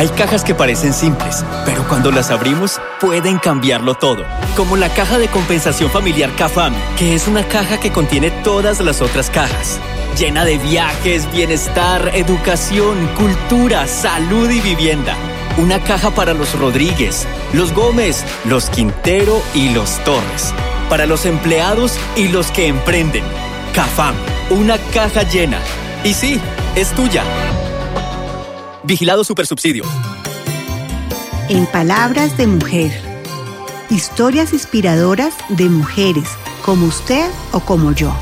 Hay cajas que parecen simples, pero cuando las abrimos, pueden cambiarlo todo. Como la caja de compensación familiar CAFAM, que es una caja que contiene todas las otras cajas. Llena de viajes, bienestar, educación, cultura, salud y vivienda. Una caja para los Rodríguez, los Gómez, los Quintero y los Torres. Para los empleados y los que emprenden. CAFAM, una caja llena. Y sí, es tuya. Vigilado Supersubsidio. En Palabras de Mujer. Historias inspiradoras de mujeres, como usted o como yo.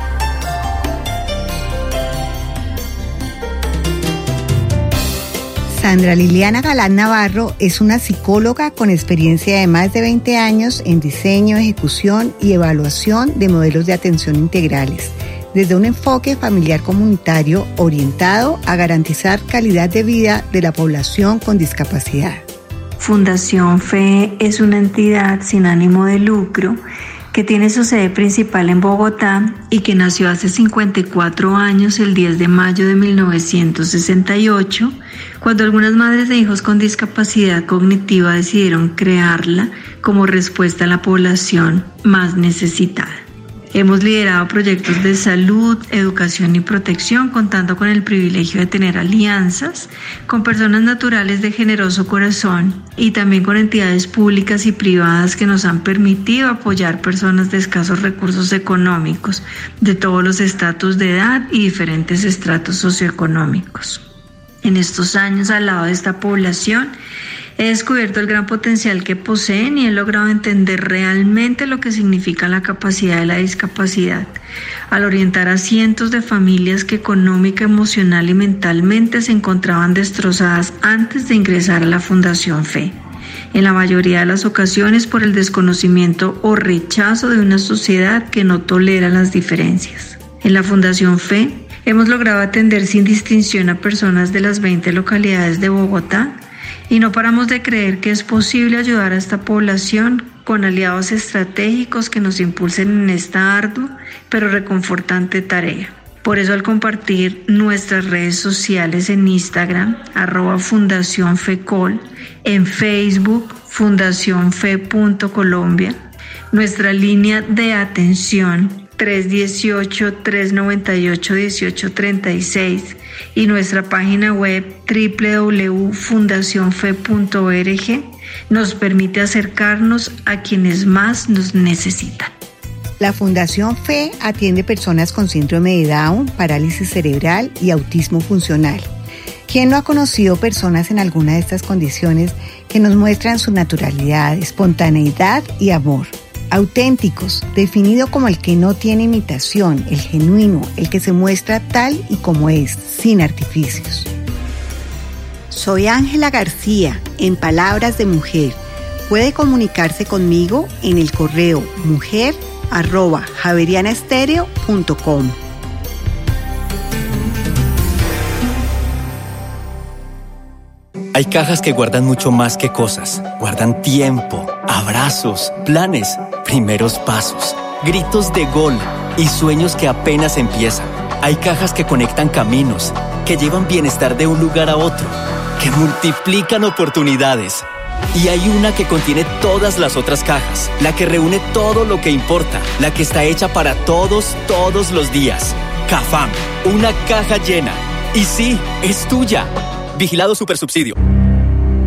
Sandra Liliana Galán Navarro es una psicóloga con experiencia de más de 20 años en diseño, ejecución y evaluación de modelos de atención integrales, desde un enfoque familiar comunitario orientado a garantizar calidad de vida de la población con discapacidad. Fundación FE es una entidad sin ánimo de lucro que tiene su sede principal en Bogotá y que nació hace 54 años, el 10 de mayo de 1968, cuando algunas madres de hijos con discapacidad cognitiva decidieron crearla como respuesta a la población más necesitada. Hemos liderado proyectos de salud, educación y protección, contando con el privilegio de tener alianzas con personas naturales de generoso corazón y también con entidades públicas y privadas que nos han permitido apoyar personas de escasos recursos económicos, de todos los estratos de edad y diferentes estratos socioeconómicos. En estos años, al lado de esta población, he descubierto el gran potencial que poseen y he logrado entender realmente lo que significa la capacidad de la discapacidad, al orientar a cientos de familias que económica, emocional y mentalmente se encontraban destrozadas antes de ingresar a la Fundación FE, en la mayoría de las ocasiones por el desconocimiento o rechazo de una sociedad que no tolera las diferencias. En la Fundación FE hemos logrado atender sin distinción a personas de las 20 localidades de Bogotá, y no paramos de creer que es posible ayudar a esta población con aliados estratégicos que nos impulsen en esta ardua pero reconfortante tarea. Por eso, al compartir nuestras redes sociales en Instagram, @Fundación FECOL, en Facebook, fundacionfe.colombia, nuestra línea de atención 318-398-1836 y nuestra página web www.fundacionfe.org nos permite acercarnos a quienes más nos necesitan. La Fundación FE atiende personas con síndrome de Down, parálisis cerebral y autismo funcional. ¿Quién no ha conocido personas en alguna de estas condiciones que nos muestran su naturalidad, espontaneidad y amor? Auténticos, definido como el que no tiene imitación, el genuino, el que se muestra tal y como es, sin artificios. Soy Ángela García, en Palabras de Mujer. Puede comunicarse conmigo en el correo mujer@javerianaestereo.com. Hay cajas que guardan mucho más que cosas. Guardan tiempo, abrazos, planes, primeros pasos, gritos de gol y sueños que apenas empiezan. Hay cajas que conectan caminos, que llevan bienestar de un lugar a otro, que multiplican oportunidades. Y hay una que contiene todas las otras cajas, la que reúne todo lo que importa, la que está hecha para todos los días. CAFAM, una caja llena. Y sí, es tuya. Vigilado Supersubsidio.